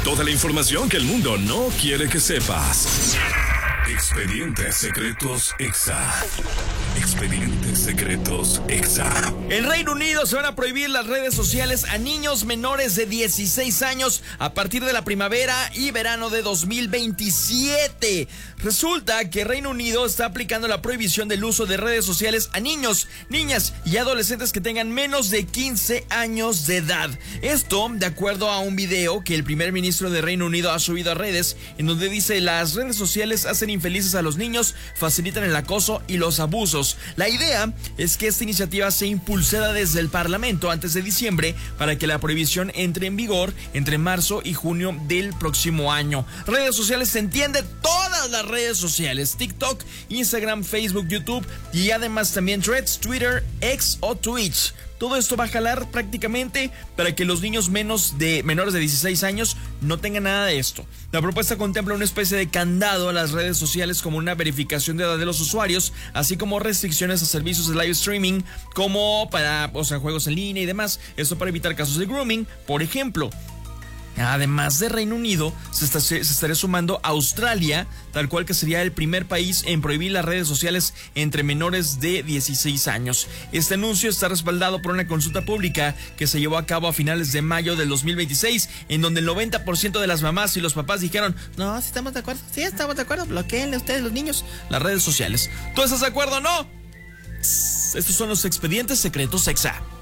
Toda la información que el mundo no quiere que sepas. Expedientes Secretos Exa. Expedientes Secretos Exa. En Reino Unido se van a prohibir las redes sociales a niños menores de 16 años a partir de la primavera y verano de 2027. Resulta que Reino Unido está aplicando la prohibición del uso de redes sociales a niños, niñas y adolescentes que tengan menos de 15 años de edad. Esto de acuerdo a un video que el primer ministro de Reino Unido ha subido a redes, en donde dice: las redes sociales hacen infelices a los niños, facilitan el acoso y los abusos. La idea es que esta iniciativa sea impulsada desde el Parlamento antes de diciembre para que la prohibición entre en vigor entre marzo y junio del próximo año. Redes sociales se entiende, todas las redes sociales: TikTok, Instagram, Facebook, YouTube y además también Threads, Twitter, X o Twitch. Todo esto va a jalar prácticamente para que los niños menores de 16 años no tengan nada de esto. La propuesta contempla una especie de candado a las redes sociales, como una verificación de edad de los usuarios, así como restricciones a servicios de live streaming como para juegos en línea y demás. Esto para evitar casos de grooming, por ejemplo. Además de Reino Unido, se estaría sumando Australia, tal cual que sería el primer país en prohibir las redes sociales entre menores de 16 años. Este anuncio está respaldado por una consulta pública que se llevó a cabo a finales de mayo del 2026, en donde el 90% de las mamás y los papás dijeron: no, sí estamos de acuerdo, bloqueenle ustedes, los niños, las redes sociales. ¿Tú estás de acuerdo o no? Estos son los Expedientes Secretos Exa.